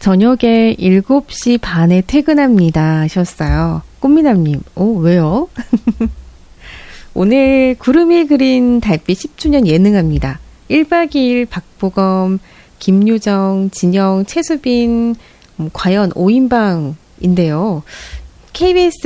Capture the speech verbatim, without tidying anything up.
저녁에 일곱 시 반에 퇴근합니다 하셨어요. 꽃미남님, 오, 왜요? 오늘 구름이 그린 달빛 십 주년 예능합니다. 일 박 이 일 박보검, 김유정, 진영, 최수빈, 음, 과연 오 인방인데요. 케이비에스